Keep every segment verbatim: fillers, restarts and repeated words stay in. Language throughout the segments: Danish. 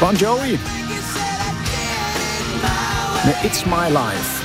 Bon Jovi med It's My Life.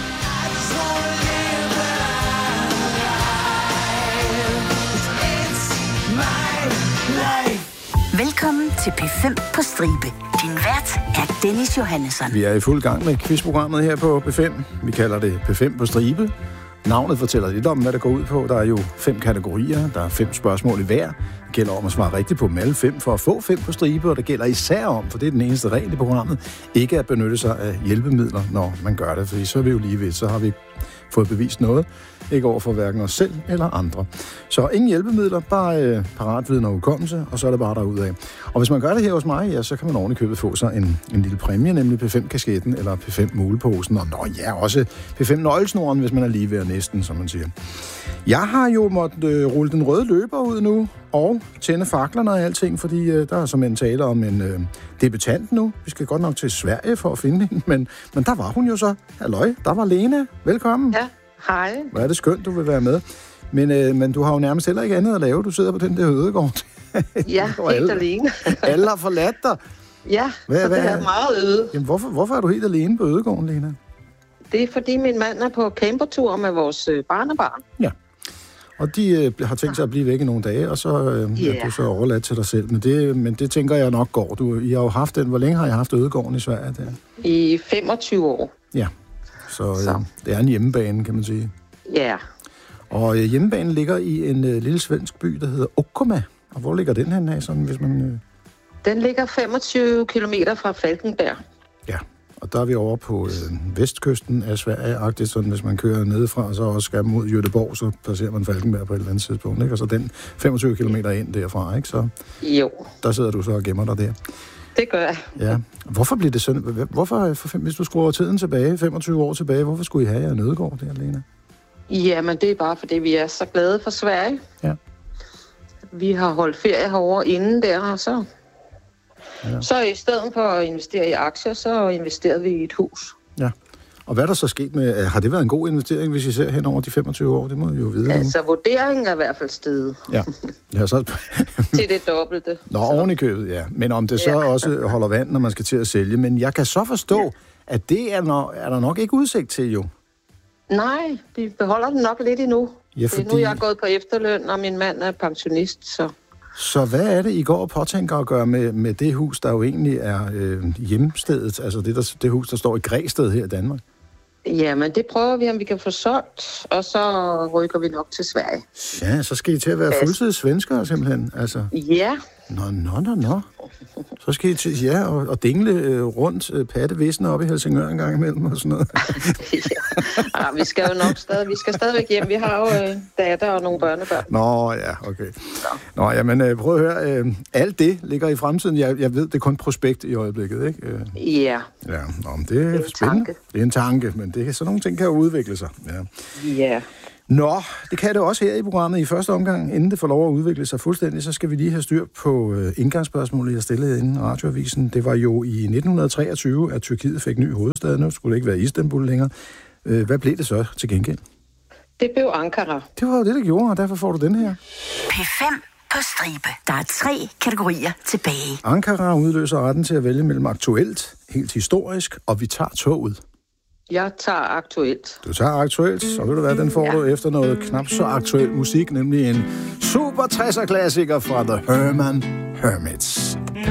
Velkommen til P fem på stribe. Din vært er Dennis Johannesson. Vi er i fuld gang med quizprogrammet her på P fem. Vi kalder det P fem på stribe. Navnet fortæller lidt om, hvad det går ud på. Der er jo fem kategorier. Der er fem spørgsmål i hver. Det gælder om at svare rigtigt på dem alle fem for at få fem på stribe, og det gælder især om, for det er den eneste regel i programmet, ikke at benytte sig af hjælpemidler, når man gør det, fordi så er vi jo lige ved, så har vi fået bevist noget, ikke over for hverken os selv eller andre. Så ingen hjælpemidler, bare øh, paratviden og udkommelse, og så er det bare derudad. Og hvis man gør det her hos mig, ja, så kan man ordentligt købet få sig en, en lille præmie, nemlig P fem-kasketten eller P fem-muleposen, og nå ja, også P fem-nøglesnoren, hvis man er lige ved at næsten, som man siger. Jeg har jo måttet øh, rulle den røde løber ud nu, og tænde faklerne og alting, fordi øh, der er som en tale om en øh, debutant nu. Vi skal godt nok til Sverige for at finde hende, men, men der var hun jo så. Halløj, der var Lena. Velkommen. Ja, hej. Hvor er det skønt, du vil være med. Men, øh, men du har jo nærmest heller ikke andet at lave. Du sidder på den der ødegård. Ja, helt alle, alene. Alle har forladt dig. Ja, hvad, så hvad, det er meget øde. Jamen, hvorfor, hvorfor er du helt alene på ødegården, Lena? Det er, fordi min mand er på campertur med vores øh, barnebarn. Ja. Og de øh, har tænkt sig at blive væk i nogle dage, og så øh, yeah. er du så overladt til dig selv. Men det, men det tænker jeg nok går. Du, I har jo haft den. Hvor længe har I haft ødegården i Sverige? Der? I femogtyve år. Ja, så, øh, så det er en hjemmebane, kan man sige. Ja. Yeah. Og øh, hjemmebanen ligger i en øh, lille svensk by, der hedder Okkoma. Og hvor ligger den hen af, sådan, hvis man... Øh... Den ligger femogtyve kilometer fra Falkenberg. Ja. Og der er vi over på øh, vestkysten af Sverige-agtigt, sådan hvis man kører nedefra, og så også skal mod Göteborg, så passerer man Falkenberg på et eller andet tidspunkt, ikke? Og så den femogtyve kilometer ind derfra, ikke? Så jo. Der sidder du så og gemmer dig der. Det gør jeg. Ja. Hvorfor bliver det sådan? Hvorfor, for, hvis du skruer tiden tilbage, femogtyve år tilbage, hvorfor skulle I have jer nødegård der, Lena? Jamen, det er bare, fordi vi er så glade for Sverige. Ja. Vi har holdt ferie herovre inden der, og så... Ja. Så i stedet for at investere i aktier, så investerede vi i et hus. Ja. Og hvad er der så sket med... Har det været en god investering, hvis I ser hen over de femogtyve år? Det må vi jo vide. Altså, vurderingen er i hvert fald steget. Ja. Ja så... til det dobbelte. Nå, oven i købet, ja. Men om det så ja. også holder vand, når man skal til at sælge. Men jeg kan så forstå, ja. at det er, no... er der nok ikke udsigt til, jo. Nej, vi beholder den nok lidt endnu. Ja, fordi... Nu er jeg gået på efterløn, og min mand er pensionist, så... Så hvad er det, I går og påtænker at gøre med, med det hus, der jo egentlig er øh, hjemstedet? Altså det, der, det hus, der står i Græsted her i Danmark? Jamen, det prøver vi, om vi kan få solgt, og så rykker vi nok til Sverige. Ja, så skal I til at være fuldtids svenskere simpelthen, altså? Ja. Nå, nå, nå, nå. Så skal I til, ja, og, og dingle øh, rundt øh, pattevisner op i Helsingør en gang imellem og sådan noget. ja. ja, vi skal jo nok stadig, vi skal stadigvæk hjem. Vi har jo øh, datter og nogle børnebørn. Nå, ja, okay. Nå, Nå jamen, øh, prøv at høre. Øh, alt det ligger i fremtiden. Jeg, jeg ved, det er kun prospekt i øjeblikket, ikke? Øh, ja. Ja, nå, men det er, det er spændende. Tanke. Det er en tanke, men det, sådan nogle ting kan jo udvikle sig. Ja. Ja. Nå, det kan det også her i programmet i første omgang. Inden det får lov at udvikle sig fuldstændig, så skal vi lige have styr på øh, indgangsspørgsmålet, jeg stillede inden radioavisen. Det var jo i nitten treogtyve, at Tyrkiet fik ny hovedstad. Nu skulle det ikke være Istanbul længere. Øh, hvad blev det så til gengæld? Det blev Ankara. Det var jo det, der gjorde, og derfor får du den her. P fem på stribe. Der er tre kategorier tilbage. Ankara udløser retten til at vælge mellem aktuelt, helt historisk, og vi tager toget. Jeg tager aktuelt. Du tager aktuelt, så vil du være, den får ja. du efter noget knap så aktuel musik, nemlig en super tresser klassiker fra The Herman Hermits.